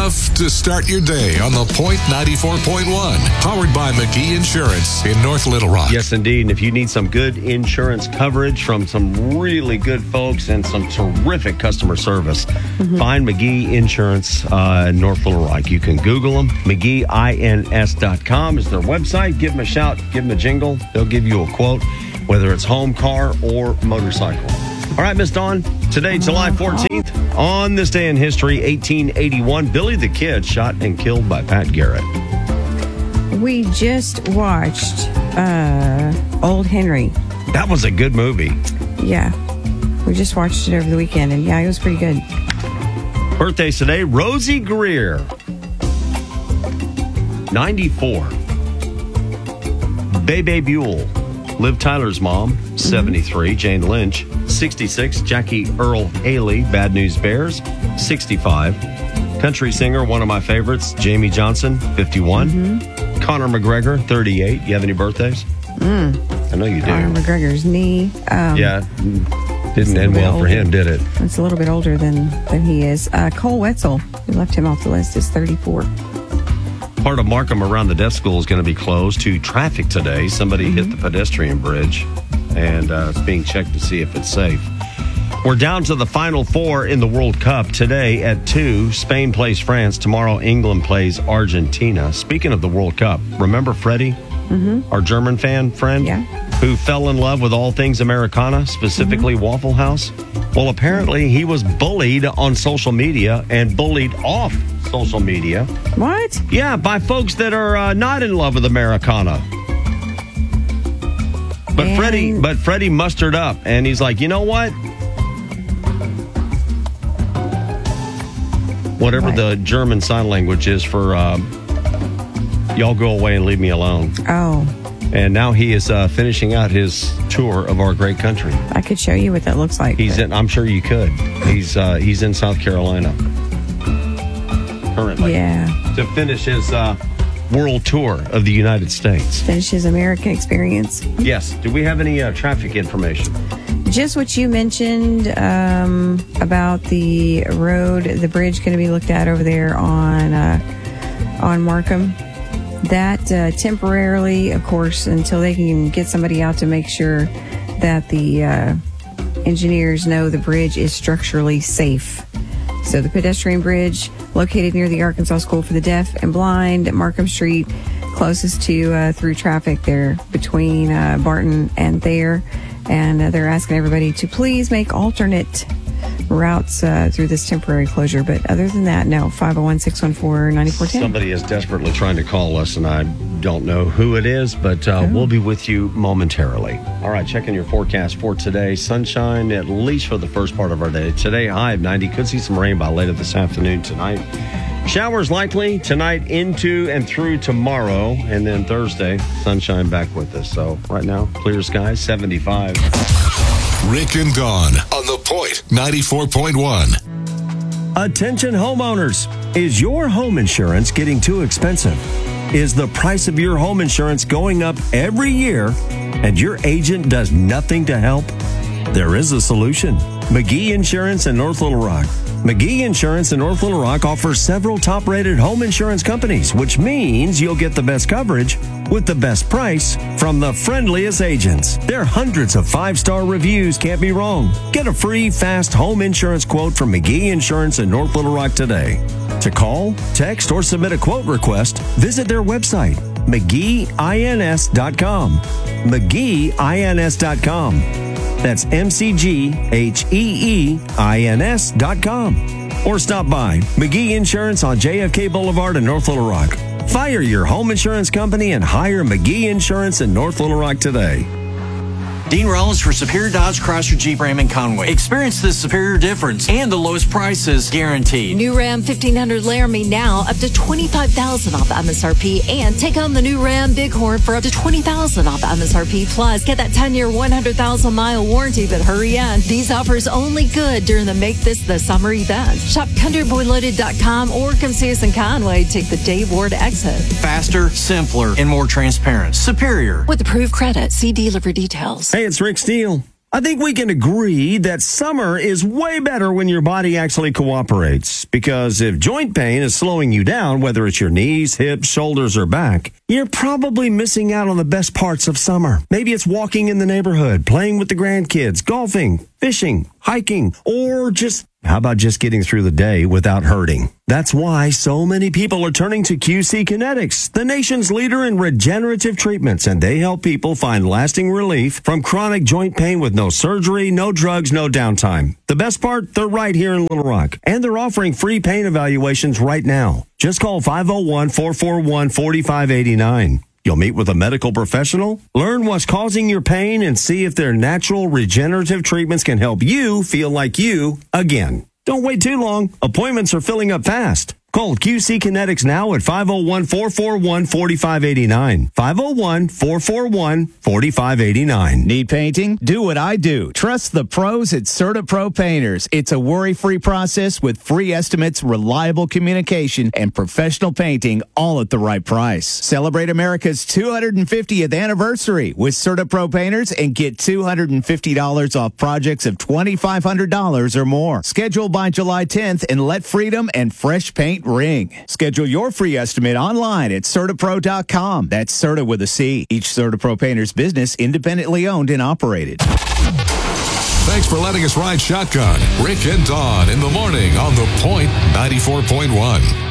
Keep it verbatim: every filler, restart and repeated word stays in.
enough to start your day on The Point ninety-four point one. Powered by McGee Insurance in North Little Rock. Yes, indeed. And if you need some good insurance coverage from some really good folks and some terrific customer service, mm-hmm. find McGee Insurance uh, in North Little Rock. You can Google them. McGee Ins dot com is their website. Give them a shout. Give them a jingle. They'll give you a quote, whether it's home, car, or motorcycle. All right, Miss Dawn. Today, July fourteenth, on this day in history, eighteen eighty-one, Billy the Kid shot and killed by Pat Garrett. We just watched uh, Old Henry. That was a good movie. Yeah. We just watched it over the weekend, and yeah, it was pretty good. Birthdays today, Rosie Greer. ninety-four. Bebe Buell. Liv Tyler's mom, seventy-three. Mm-hmm. Jane Lynch, sixty-six. Jackie Earl Haley, Bad News Bears, sixty-five. Country singer, one of my favorites, Jamie Johnson, fifty-one. Mm-hmm. Conor McGregor, thirty-eight. You have any birthdays? Mm. I know you do. Conor McGregor's knee. Um, yeah. Didn't end well for him, did it? It's a little bit older than, than he is. Uh, Cole Wetzel, we left him off the list, is thirty-four. Part of Markham around the deaf school is going to be closed to traffic today. Somebody mm-hmm. hit the pedestrian bridge, and uh, it's being checked to see if it's safe. We're down to the Final Four in the World Cup. Today at two, Spain plays France. Tomorrow, England plays Argentina. Speaking of the World Cup, remember Freddie, mm-hmm. our German fan friend, yeah. who fell in love with all things Americana, specifically mm-hmm. Waffle House? Well, apparently he was bullied on social media and bullied off social media. What? Yeah, by folks that are uh, not in love with Americana. But and... Freddie, but Freddie mustered up, and he's like, you know what? Whatever what? the German sign language is for uh, y'all go away and leave me alone. Oh. And now he is uh, finishing out his tour of our great country. I could show you what that looks like. He's in, I'm sure you could. He's uh, he's in South Carolina currently. Yeah. To finish his uh, world tour of the United States. Finish his American experience. Yes. Do we have any uh, traffic information? Just what you mentioned um, about the road, the bridge going to be looked at over there on uh, on Markham. That uh, temporarily, of course, until they can get somebody out to make sure that the uh, engineers know the bridge is structurally safe. So the pedestrian bridge located near the Arkansas School for the Deaf and Blind at Markham Street, closest to uh, through traffic there between uh, Barton and Thayer. And uh, they're asking everybody to please make alternate routes uh, through this temporary closure. But other than that, no. five oh one, six one four, nine four one zero. Somebody is desperately trying to call us, and I don't know who it is, but uh, we'll be with you momentarily. All right, checking your forecast for today. Sunshine, at least for the first part of our day. Today, high of ninety. Could see some rain by later this afternoon tonight. Showers likely tonight into and through tomorrow, and then Thursday, sunshine back with us. So right now, clear skies, seventy-five. Rick and Dawn on The Point ninety-four point one. Attention homeowners. Is your home insurance getting too expensive? Is the price of your home insurance going up every year and your agent does nothing to help? There is a solution. McGee Insurance in North Little Rock. McGee Insurance in North Little Rock offers several top-rated home insurance companies, which means you'll get the best coverage with the best price from the friendliest agents. Their hundreds of five-star reviews can't be wrong. Get a free, fast home insurance quote from McGee Insurance in North Little Rock today. To call, text, or submit a quote request, visit their website, McGee Ins dot com. McGee Ins dot com. That's M C G H E E I N S dot com. Or stop by McGee Insurance on J F K Boulevard in North Little Rock. Fire your home insurance company and hire McGee Insurance in North Little Rock today. Dean Rollins for Superior Dodge, Chrysler, Jeep, Ram, and Conway. Experience the superior difference and the lowest prices guaranteed. New Ram fifteen hundred Laramie now up to twenty-five thousand dollars off M S R P, and take home the new Ram Bighorn for up to twenty thousand dollars off M S R P. Plus, get that ten-year, one hundred thousand mile warranty, but hurry in. These offers only good during the Make This the Summer event. Shop country boy loaded dot com or come see us in Conway. Take the Dave Ward exit. Faster, simpler, and more transparent. Superior. With approved credit. See dealer for details. Hey, it's Rick Steele. I think we can agree that summer is way better when your body actually cooperates. Because if joint pain is slowing you down, whether it's your knees, hips, shoulders, or back, you're probably missing out on the best parts of summer. Maybe it's walking in the neighborhood, playing with the grandkids, golfing, fishing, hiking, or just, how about just getting through the day without hurting? That's why so many people are turning to Q C Kinetics, the nation's leader in regenerative treatments, and they help people find lasting relief from chronic joint pain with no surgery, no drugs, no downtime. The best part, they're right here in Little Rock, and they're offering free pain evaluations right now. Just call five oh one, four four one, four five eight nine. You'll meet with a medical professional, learn what's causing your pain, and see if their natural regenerative treatments can help you feel like you again. Don't wait too long. Appointments are filling up fast. Call Q C Kinetics now at five oh one, four four one, four five eight nine. five oh one, four four one, four five eight nine. Need painting? Do what I do. Trust the pros at CertaPro Painters. It's a worry-free process with free estimates, reliable communication, and professional painting, all at the right price. Celebrate America's two hundred fiftieth anniversary with CertaPro Painters and get two hundred fifty dollars off projects of twenty-five hundred dollars or more. Schedule by July tenth and let freedom and fresh paint ring. Schedule your free estimate online at Certapro dot com. That's Certa with a C. Each CertaPro Painters business independently owned and operated. Thanks for letting us ride shotgun. Rick and Dawn in the morning on The Point ninety-four point one.